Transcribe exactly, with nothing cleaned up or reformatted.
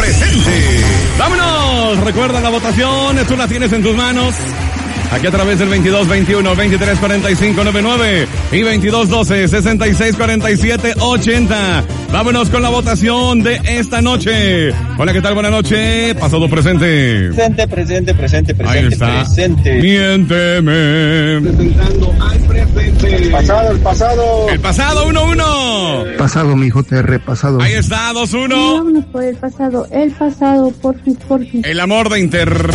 presente. ¡Vámonos! Recuerda la votación, tú la tienes en tus manos. Aquí a través del veintidós veintiuno, veintitrés cuarenta y cinco noventa y nueve y veintidós doce, sesenta y seis cuarenta y siete ochenta. Vámonos con la votación de esta noche. Hola, ¿qué tal? Buenas noches. Pasado, presente. Presente, presente, presente, presente. Ahí está. Presente. Miénteme. Presentando al presente. El pasado, el pasado. El pasado, uno uno. Pasado, mi hijo, te he repasado. Ahí está, dos uno. Vámonos por el pasado, el pasado, por fin, por fin. El amor de Inter.